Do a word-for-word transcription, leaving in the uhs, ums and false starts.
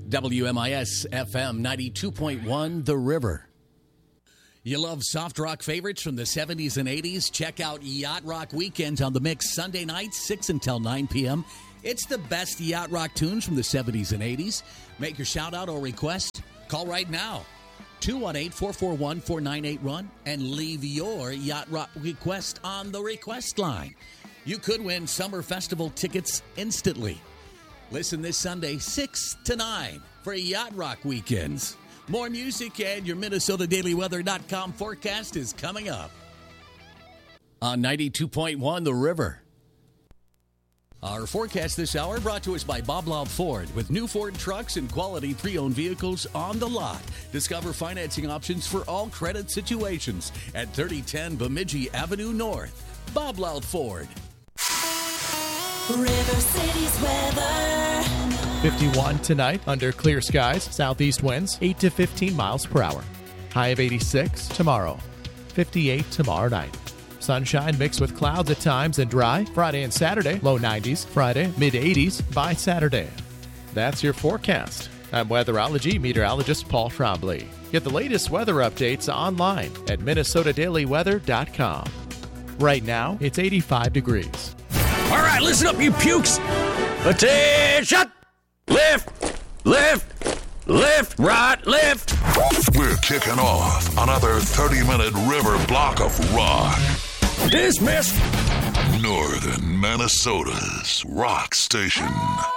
W M I S F M ninety-two point one, The River. You love soft rock favorites from the seventies and eighties? Check out Yacht Rock Weekends on the Mix Sunday nights, six until nine p.m. It's the best yacht rock tunes from the seventies and eighties. Make your shout out or request. Call right now. two one eight, four four one, four nine eight one and leave your yacht rock request on the request line. You could win summer festival tickets instantly. Listen this Sunday, six to nine for Yacht Rock Weekends. More music and your Minnesota Daily Weather dot com forecast is coming up. On ninety-two point one, The River. Our forecast this hour brought to us by Bob Loud Ford. With new Ford trucks and quality pre-owned vehicles on the lot. Discover financing options for all credit situations at thirty ten Bemidji Avenue North. Bob Loud Ford. River City's weather. fifty-one tonight under clear skies. Southeast winds eight to fifteen miles per hour. High of eighty-six tomorrow. fifty-eight tomorrow night. Sunshine mixed with clouds at times and dry. Friday and Saturday, low nineties. Friday, mid eighties by Saturday. That's your forecast. I'm weatherology meteorologist Paul Trombley. Get the latest weather updates online at Minnesota Daily Weather dot com. Right now, it's eighty-five degrees. All right, listen up, you pukes. Attention! Lift, lift, lift, right, lift. We're kicking off another thirty-minute river block of rock. Dismissed. Northern Minnesota's rock station.